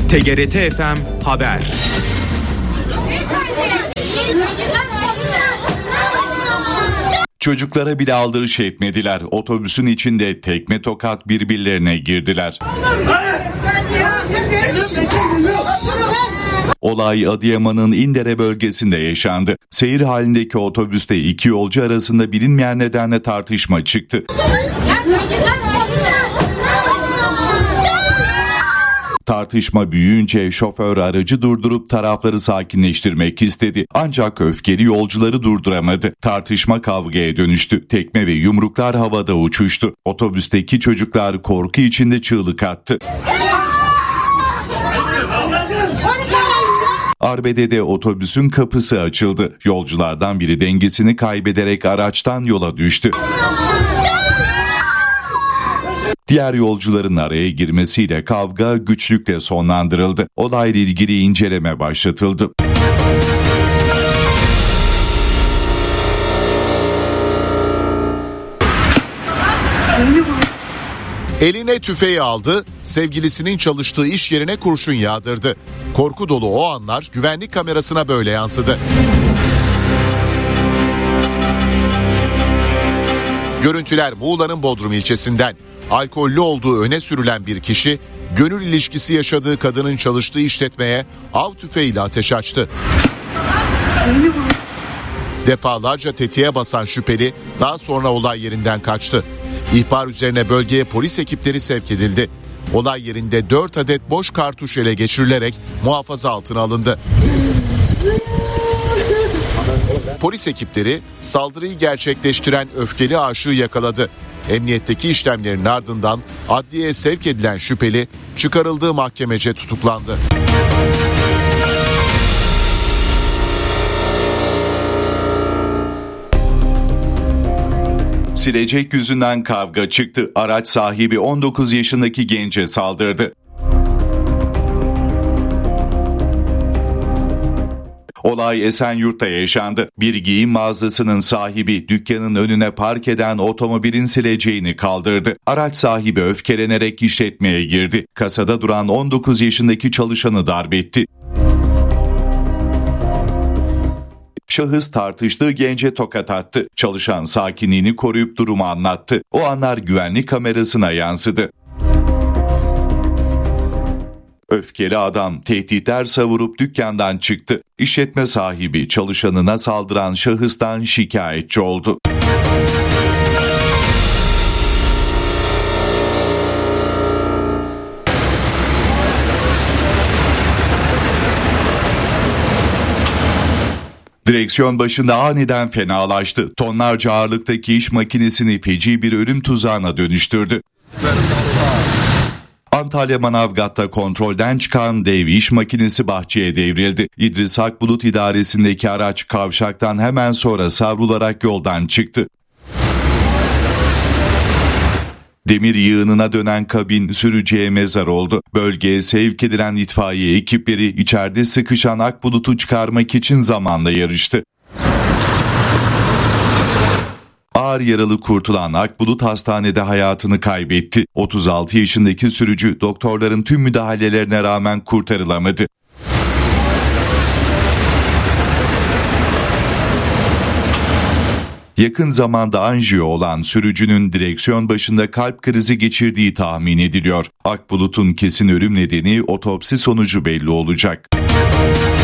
TGRT FM Haber. Çocuklara bile aldırış etmediler. Otobüsün içinde tekme tokat birbirlerine girdiler. Olay Adıyaman'ın İndere bölgesinde yaşandı. Seyir halindeki otobüste iki yolcu arasında bilinmeyen nedenle tartışma çıktı. Tartışma büyüyünce şoför aracı durdurup tarafları sakinleştirmek istedi. Ancak öfkeli yolcuları durduramadı. Tartışma kavgaya dönüştü. Tekme ve yumruklar havada uçuştu. Otobüsteki çocuklar korku içinde çığlık attı. Arbede'de otobüsün kapısı açıldı. Yolculardan biri dengesini kaybederek araçtan yola düştü. Diğer yolcuların araya girmesiyle kavga güçlükle sonlandırıldı. Olayla ilgili inceleme başlatıldı. Eline tüfeği aldı, sevgilisinin çalıştığı iş yerine kurşun yağdırdı. Korku dolu o anlar güvenlik kamerasına böyle yansıdı. Görüntüler Muğla'nın Bodrum ilçesinden. Alkollü olduğu öne sürülen bir kişi, gönül ilişkisi yaşadığı kadının çalıştığı işletmeye av tüfeğiyle ateş açtı. Defalarca tetiğe basan şüpheli daha sonra olay yerinden kaçtı. İhbar üzerine bölgeye polis ekipleri sevk edildi. Olay yerinde 4 adet boş kartuş ele geçirilerek muhafaza altına alındı. Polis ekipleri saldırıyı gerçekleştiren öfkeli aşığı yakaladı. Emniyetteki işlemlerin ardından adliyeye sevk edilen şüpheli çıkarıldığı mahkemece tutuklandı. Silecek yüzünden kavga çıktı. Araç sahibi 19 yaşındaki gence saldırdı. Olay Esenyurt'ta yaşandı. Bir giyim mağazasının sahibi dükkanın önüne park eden otomobilin sileceğini kaldırdı. Araç sahibi öfkelenerek işletmeye girdi. Kasada duran 19 yaşındaki çalışanı darp etti. Şahıs tartıştığı gence tokat attı. Çalışan sakinliğini koruyup durumu anlattı. O anlar güvenlik kamerasına yansıdı. Öfkeli adam tehditler savurup dükkandan çıktı. İşletme sahibi çalışanına saldıran şahıstan şikayetçi oldu. Direksiyon başında aniden fenalaştı. Tonlarca ağırlıktaki iş makinesini feci bir ölüm tuzağına dönüştürdü. Antalya Manavgat'ta kontrolden çıkan dev iş makinesi bahçeye devrildi. İdris Akbulut idaresindeki araç kavşaktan hemen sonra savrularak yoldan çıktı. Demir yığınına dönen kabin sürücüye mezar oldu. Bölgeye sevk edilen itfaiye ekipleri içeride sıkışan Akbulut'u çıkarmak için zamanla yarıştı. Ağır yaralı kurtulan Akbulut hastanede hayatını kaybetti. 36 yaşındaki sürücü doktorların tüm müdahalelerine rağmen kurtarılamadı. Yakın zamanda anjiyo olan sürücünün direksiyon başında kalp krizi geçirdiği tahmin ediliyor. Akbulut'un kesin ölüm nedeni otopsi sonucu belli olacak.